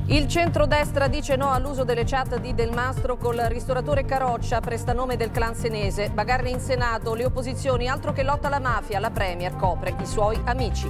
Il centrodestra dice no all'uso delle chat di Del Mastro col ristoratore Caroccia, prestanome del clan senese. Bagarre in Senato, le opposizioni, altro che lotta alla mafia, la Premier copre i suoi amici.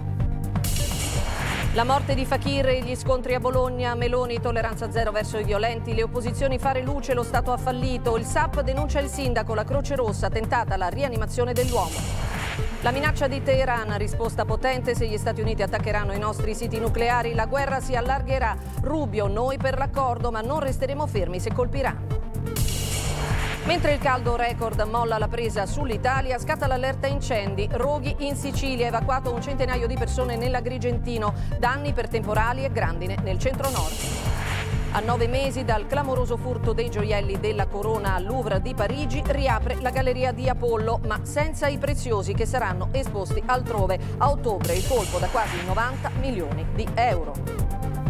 La morte di Fakir e gli scontri a Bologna, Meloni tolleranza zero verso i violenti, le opposizioni fare luce, lo Stato ha fallito, il SAP denuncia il sindaco, la Croce Rossa, tentata la rianimazione dell'uomo. La minaccia di Teheran, risposta potente, se gli Stati Uniti attaccheranno i nostri siti nucleari, la guerra si allargherà. Rubio, noi per l'accordo, ma non resteremo fermi se colpiranno. Mentre il caldo record molla la presa sull'Italia, scatta l'allerta incendi. Roghi in Sicilia, evacuato un centinaio di persone nell'Agrigentino. Danni per temporali e grandine nel centro-nord. A 9 mesi dal clamoroso furto dei gioielli della Corona al Louvre di Parigi, riapre la galleria di Apollo, ma senza i preziosi che saranno esposti altrove. A ottobre il colpo da quasi 90 milioni di euro.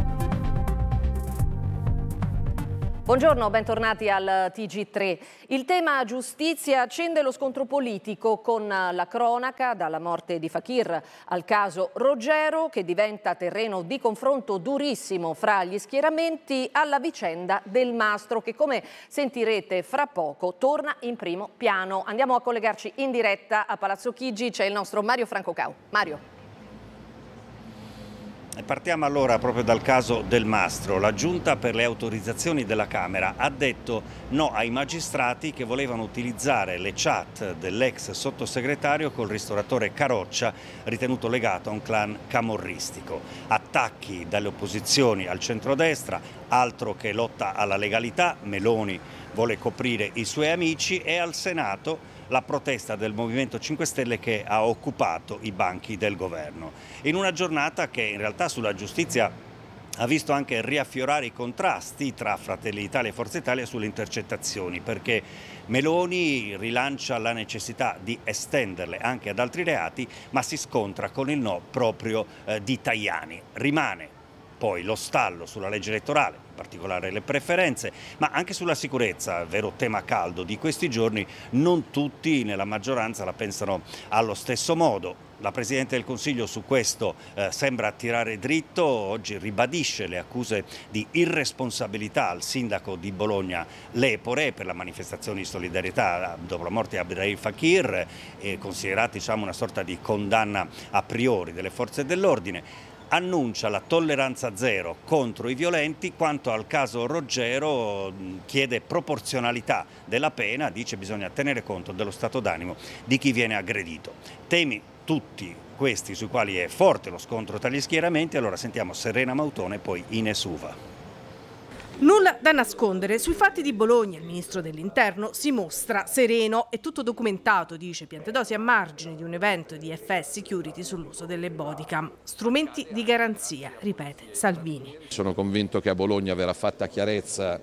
Buongiorno, bentornati al TG3. Il tema giustizia accende lo scontro politico con la cronaca, dalla morte di Fakir al caso Roggero, che diventa terreno di confronto durissimo fra gli schieramenti, alla vicenda Del Mastro, che come sentirete fra poco torna in primo piano. Andiamo a collegarci in diretta a Palazzo Chigi, c'è il nostro Mario Francocau. Mario. Partiamo allora proprio dal caso Del Mastro. La Giunta per le autorizzazioni della Camera ha detto no ai magistrati che volevano utilizzare le chat dell'ex sottosegretario col ristoratore Caroccia, ritenuto legato a un clan camorristico. Attacchi dalle opposizioni al centrodestra, altro che lotta alla legalità, Meloni vuole coprire i suoi amici, e al Senato la protesta del Movimento 5 Stelle che ha occupato i banchi del governo. In una giornata che in realtà sulla giustizia ha visto anche riaffiorare i contrasti tra Fratelli d'Italia e Forza Italia sulle intercettazioni, perché Meloni rilancia la necessità di estenderle anche ad altri reati, ma si scontra con il no proprio di Tajani. Rimane poi lo stallo sulla legge elettorale, in particolare le preferenze, ma anche sulla sicurezza, vero tema caldo di questi giorni. Non tutti nella maggioranza la pensano allo stesso modo. La Presidente del Consiglio su questo sembra tirare dritto, oggi ribadisce le accuse di irresponsabilità al sindaco di Bologna Lepore per la manifestazione di solidarietà dopo la morte di Abdelrahim Fakir, considerata una sorta di condanna a priori delle forze dell'ordine. Annuncia la tolleranza zero contro i violenti. Quanto al caso Roggero chiede proporzionalità della pena, dice bisogna tenere conto dello stato d'animo di chi viene aggredito. Temi tutti questi sui quali è forte lo scontro tra gli schieramenti. Allora sentiamo Serena Mautone e poi Ines Uva. Nulla da nascondere. Sui fatti di Bologna il ministro dell'Interno si mostra sereno. È tutto documentato, dice Piantedosi, a margine di un evento di FS Security sull'uso delle bodycam. Strumenti di garanzia, ripete Salvini. Sono convinto che a Bologna verrà fatta chiarezza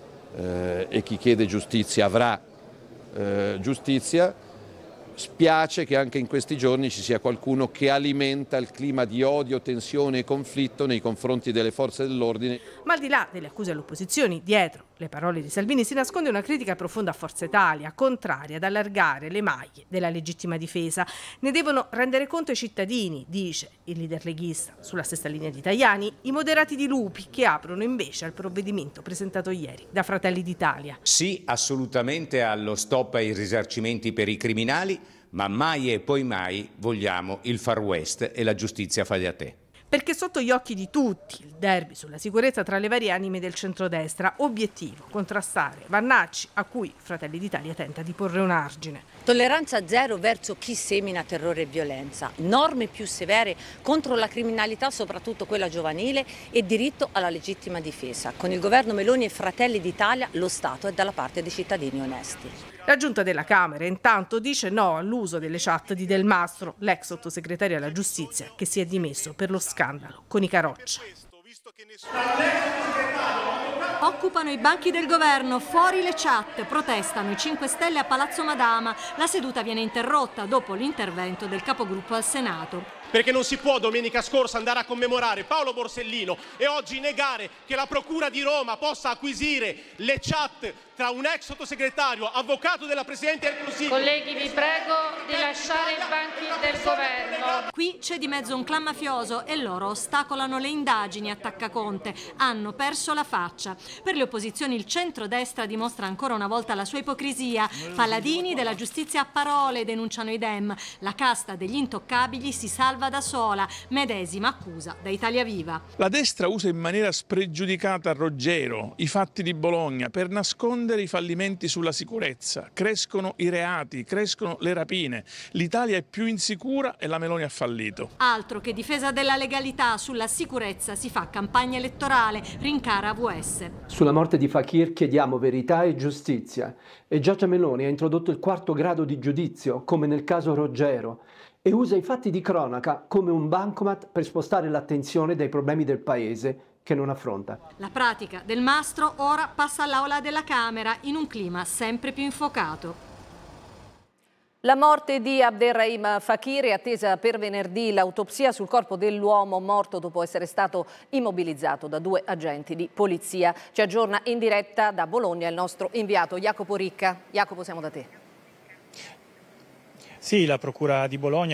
e chi chiede giustizia avrà giustizia. Spiace che anche in questi giorni ci sia qualcuno che alimenta il clima di odio, tensione e conflitto nei confronti delle forze dell'ordine. Ma al di là delle accuse alle opposizioni, dietro le parole di Salvini si nasconde una critica profonda a Forza Italia, contraria ad allargare le maglie della legittima difesa. Ne devono rendere conto i cittadini, dice il leader leghista, sulla stessa linea di Tajani, i moderati di Lupi, che aprono invece al provvedimento presentato ieri da Fratelli d'Italia. Sì, assolutamente allo stop ai risarcimenti per i criminali, ma mai e poi mai vogliamo il Far West e la giustizia fai da te. Perché sotto gli occhi di tutti il derby sulla sicurezza tra le varie anime del centrodestra, obiettivo contrastare Vannacci, a cui Fratelli d'Italia tenta di porre un argine. Tolleranza zero verso chi semina terrore e violenza, norme più severe contro la criminalità, soprattutto quella giovanile, e diritto alla legittima difesa. Con il governo Meloni e Fratelli d'Italia lo Stato è dalla parte dei cittadini onesti. La Giunta della Camera intanto dice no all'uso delle chat di Del Mastro, l'ex sottosegretario alla giustizia che si è dimesso per lo scandalo con i Caroccia. Occupano i banchi del governo, fuori le chat, protestano i 5 Stelle a Palazzo Madama. La seduta viene interrotta dopo l'intervento del capogruppo al Senato. perché non si può domenica scorsa andare a commemorare Paolo Borsellino e oggi negare che la Procura di Roma possa acquisire le chat tra un ex sottosegretario, avvocato della Presidente del Consiglio. Colleghi, vi prego di lasciare i banchi del governo. Qui c'è di mezzo un clan mafioso e loro ostacolano le indagini, attacca Conte. Hanno perso la faccia. Per le opposizioni il centrodestra dimostra ancora una volta la sua ipocrisia. Paladini della giustizia a parole, denunciano i Dem. La casta degli intoccabili si salva da sola, medesima accusa da Italia Viva. La destra usa in maniera spregiudicata Roggero, i fatti di Bologna, per nascondere i fallimenti sulla sicurezza. Crescono i reati, crescono le rapine. L'Italia è più insicura e la Meloni ha fallito. Altro che difesa della legalità, sulla sicurezza si fa campagna elettorale, rincara AVS. Sulla morte di Fakir chiediamo verità e giustizia. E Giorgia Meloni ha introdotto il 4° grado di giudizio, come nel caso Roggero, e usa i fatti di cronaca come un bancomat per spostare l'attenzione dai problemi del paese che non affronta. La pratica del mastro ora passa all'aula della Camera in un clima sempre più infuocato. La morte di Abderrahim Fakir è attesa per venerdì. L'autopsia sul corpo dell'uomo morto dopo essere stato immobilizzato da 2 agenti di polizia. Ci aggiorna in diretta da Bologna il nostro inviato Jacopo Ricca. Jacopo, siamo da te. Sì, la Procura di Bologna